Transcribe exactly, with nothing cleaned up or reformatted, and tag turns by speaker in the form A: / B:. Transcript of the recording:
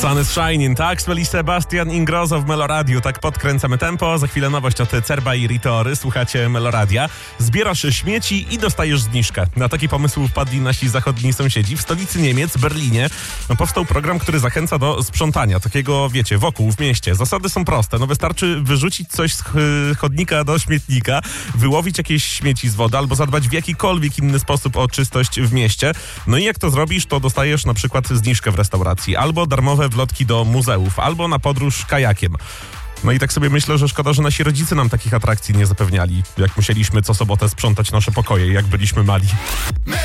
A: Sun is Shining, tak? Byli Sebastian Ingrosso w Meloradiu, tak podkręcamy tempo. Za chwilę nowość od Cerba i Ritory. Słuchacie Meloradia. Zbierasz śmieci i dostajesz zniżkę. Na taki pomysł wpadli nasi zachodni sąsiedzi. W stolicy Niemiec, Berlinie, no, powstał program, który zachęca do sprzątania. Takiego, wiecie, wokół, w mieście. Zasady są proste. No wystarczy wyrzucić coś z chodnika do śmietnika, wyłowić jakieś śmieci z wody albo zadbać w jakikolwiek inny sposób o czystość w mieście. No i jak to zrobisz, to dostajesz na przykład zniżkę w restauracji, albo darmowe wlotki do muzeów, albo na podróż kajakiem. No i tak sobie myślę, że szkoda, że nasi rodzice nam takich atrakcji nie zapewniali, jak musieliśmy co sobotę sprzątać nasze pokoje, jak byliśmy mali.